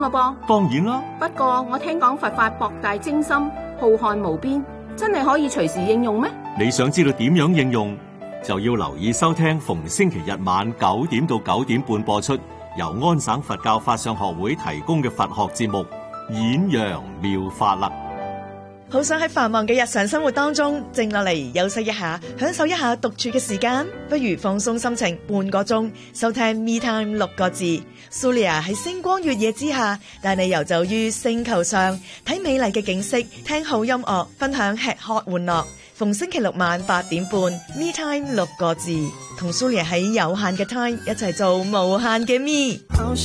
噃。 當然啦， 不過我聽講佛法博大精深，浩瀚無邊，真係可以隨時應用咩？ 你想知道點樣應用，就要留意收聽逢星期日晚9點到9點半播出，由安省佛教法相學會提供嘅佛學節目《演揚妙法》啦。 好想喺繁忙嘅日常生活當中靜落嚟休息一下，享受一下獨處嘅時間，不如放鬆心情半個鐘，收聽 Me Time 6個字。Sulia 喺星光月夜之下，帶你遊走於星球上，睇美麗嘅景色，聽好音樂，分享吃喝玩樂。逢星期六晚8點半 Me Time 6個字，同 Sulia 喺有限嘅 time 一齊做無限嘅 Me。